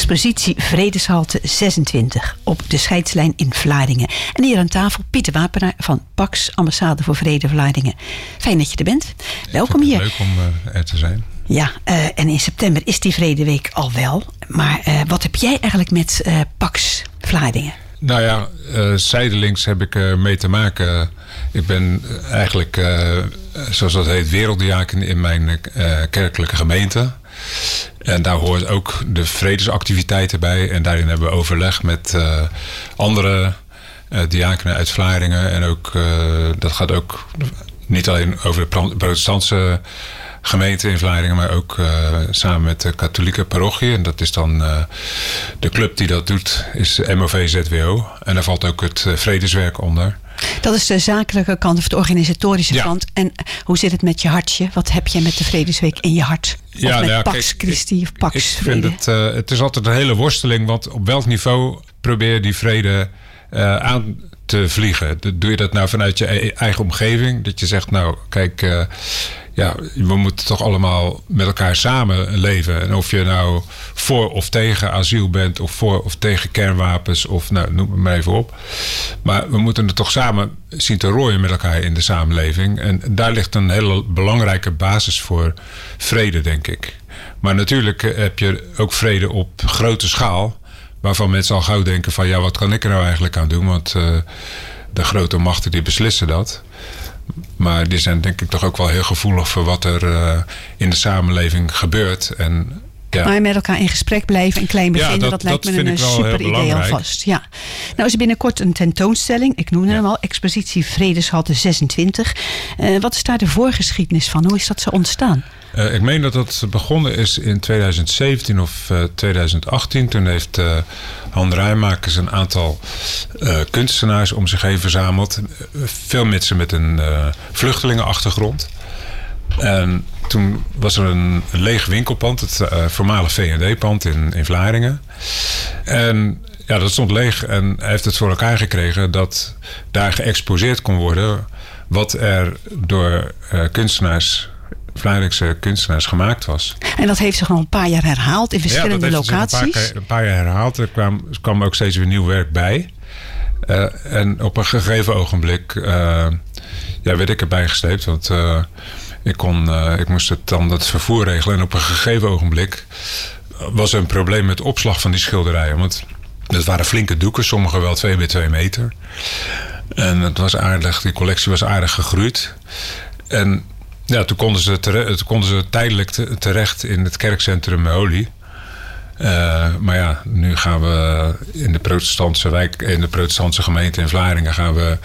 expositie Vredeshalte 26 op de scheidslijn in Vlaardingen. En hier aan tafel Pieter Wapenaar van PAX, Ambassade voor Vrede Vlaardingen. Fijn dat je er bent. Welkom hier. Leuk om er te zijn. Ja, en in september is die Vredeweek al wel. Maar wat heb jij eigenlijk met PAX Vlaardingen? Nou ja, zijdelings heb ik mee te maken. Ik ben eigenlijk, zoals dat heet, werelddiaken in mijn kerkelijke gemeente. En daar hoort ook de vredesactiviteiten bij. En daarin hebben we overleg met andere diakenen uit Vlaardingen. En ook, dat gaat ook niet alleen over de protestantse gemeente in Vlaardingen, maar ook samen met de katholieke parochie. En dat is dan de club die dat doet, is MOV-ZWO. En daar valt ook het vredeswerk onder. Dat is de zakelijke kant of de organisatorische kant. En hoe zit het met je hartje? Wat heb je met de Vredesweek in je hart? Of met Pax Christi of Pax Vrede? Ik vind het is altijd een hele worsteling. Want op welk niveau probeer je die vrede aan te vliegen? Doe je dat nou vanuit je eigen omgeving? Dat je zegt, nou kijk, we moeten toch allemaal met elkaar samen leven. En of je nou voor of tegen asiel bent, of voor of tegen kernwapens, of nou, noem het maar even op. Maar we moeten het toch samen zien te rooien met elkaar in de samenleving. En daar ligt een hele belangrijke basis voor vrede, denk ik. Maar natuurlijk heb je ook vrede op grote schaal, waarvan mensen al gauw denken van, ja, wat kan ik er nou eigenlijk aan doen? Want de grote machten die beslissen dat. Maar die zijn denk ik toch ook wel heel gevoelig voor wat er in de samenleving gebeurt. En, maar met elkaar in gesprek blijven en klein beginnen, dat lijkt me een super idee alvast. Ja. Nou is er binnenkort een tentoonstelling, ik noemde hem al, expositie Vredeshalte 26. Wat is daar de voorgeschiedenis van? Hoe is dat zo ontstaan? Ik meen dat dat begonnen is in 2017 of 2018. Toen heeft Han Rijmakers een aantal kunstenaars om zich heen verzameld. Veel mensen met een vluchtelingenachtergrond. En toen was er een leeg winkelpand, het voormalig V&D-pand in Vlaardingen. En ja, dat stond leeg en hij heeft het voor elkaar gekregen dat daar geëxposeerd kon worden wat er door Vlaardingse kunstenaars gemaakt was. En dat heeft zich al een paar jaar herhaald in verschillende locaties? Een paar jaar herhaald. Er kwam ook steeds weer nieuw werk bij. En op een gegeven ogenblik werd ik erbij gesleept. Want ik moest het vervoer regelen. En op een gegeven ogenblik was er een probleem met opslag van die schilderijen. Want het waren flinke doeken, sommige wel 2 bij 2 meter. En het was aardig, die collectie was aardig gegroeid. En ja, toen konden ze tijdelijk terecht in het kerkcentrum Meoli. Maar ja, nu gaan we in de protestantse wijk, in de protestantse gemeente in Vlaardingen gaan we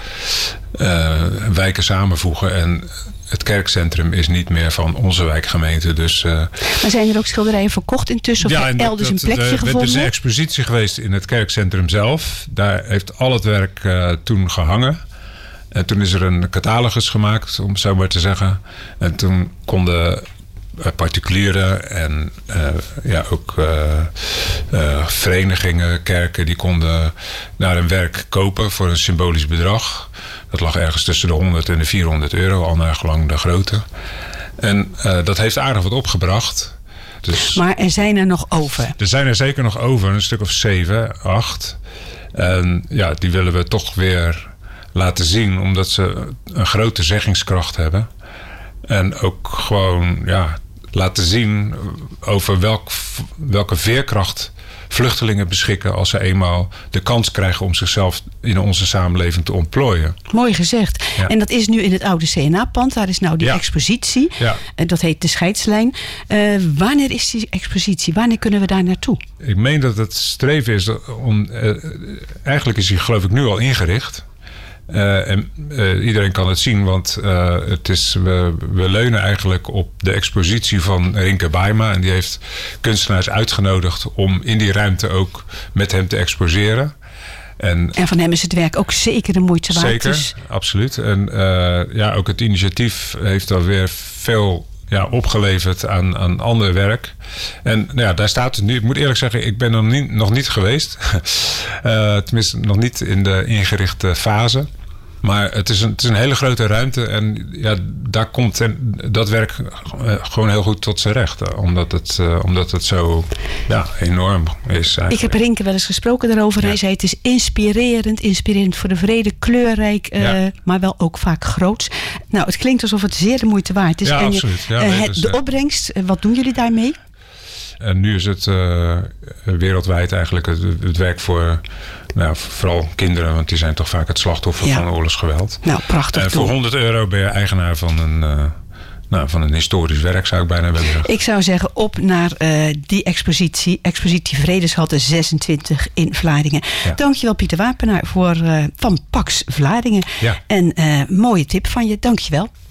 wijken samenvoegen. En het kerkcentrum is niet meer van onze wijkgemeente. Dus, maar zijn er ook schilderijen verkocht intussen? Of elders een plekje gevonden? Er is een expositie geweest in het kerkcentrum zelf. Daar heeft al het werk toen gehangen. En toen is er een catalogus gemaakt, om het zo maar te zeggen. En toen konden particulieren en ook verenigingen, kerken, die konden naar een werk kopen voor een symbolisch bedrag. Dat lag ergens tussen de 100 en de 400 euro, al naar gelang de grootte. En dat heeft aardig wat opgebracht. Dus, maar er zijn er nog over? Er zijn er zeker nog over, een stuk of 7, 8. En ja, die willen we toch weer laten zien, omdat ze een grote zeggingskracht hebben. En ook gewoon laten zien over welke veerkracht vluchtelingen beschikken als ze eenmaal de kans krijgen om zichzelf in onze samenleving te ontplooien. Mooi gezegd. Ja. En dat is nu in het oude CNA-pand. Daar is nou die expositie. Ja. Dat heet de scheidslijn. Wanneer is die expositie? Wanneer kunnen we daar naartoe? Ik meen dat het streven is om... eigenlijk is die geloof ik nu al ingericht. Iedereen kan het zien, want we leunen eigenlijk op de expositie van Rinke Baima. En die heeft kunstenaars uitgenodigd om in die ruimte ook met hem te exposeren. En van hem is het werk ook zeker de moeite waard. Zeker, dus absoluut. En ook het initiatief heeft dan weer veel opgeleverd aan ander werk. En daar staat het nu. Ik moet eerlijk zeggen, ik ben nog niet geweest. Tenminste, nog niet in de ingerichte fase. Maar het is een hele grote ruimte. En ja, daar komt dat werk gewoon heel goed tot zijn recht. Omdat het zo enorm is eigenlijk. Ik heb Rinke wel eens gesproken daarover. Ja. Hij zei het is inspirerend voor de vrede. Kleurrijk, maar wel ook vaak groots. Nou, het klinkt alsof het zeer de moeite waard is. Ja, absoluut. De opbrengst, wat doen jullie daarmee? En nu is het wereldwijd eigenlijk het werk voor vooral kinderen, want die zijn toch vaak het slachtoffer van oorlogsgeweld. Nou, prachtig. En voor €100 ben je eigenaar van een historisch werk, zou ik bijna willen zeggen. Ik zou zeggen, op naar die expositie. Expositie Vredeshalte 26 in Vlaardingen. Ja. Dankjewel Pieter Wapenaar van Pax Vlaardingen. Ja. En mooie tip van je. Dankjewel.